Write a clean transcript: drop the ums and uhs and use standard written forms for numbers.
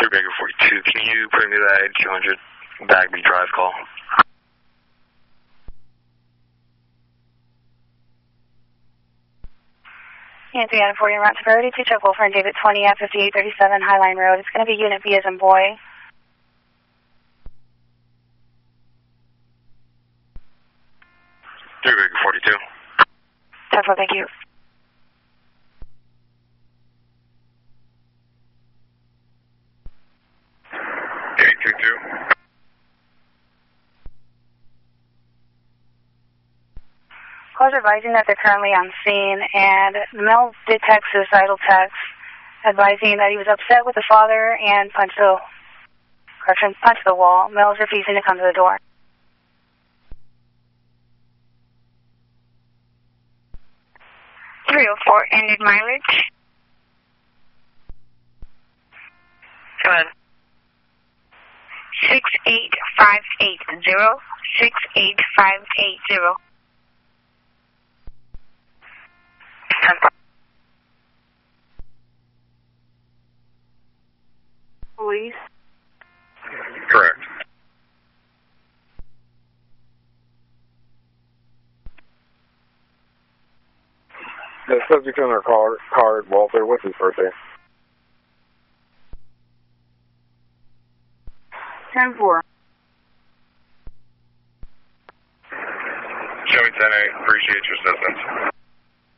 Baker 42, can you put me that 200 Bagby Drive call? Unit 340 route to priority 2 check Wolfram David 20 at 5837 Highline Road. It's going to be Unit B as in boy. Baker 42. Tesla, thank you. Calls advising that they're currently on scene, and the male did text suicidal text advising that he was upset with the father and punched the wall. Male is refusing to come to the door. Ended mileage. Go ahead. 68580. 68580. Police? Correct. The subject on our card, Walter, what's his birthday? 10-4.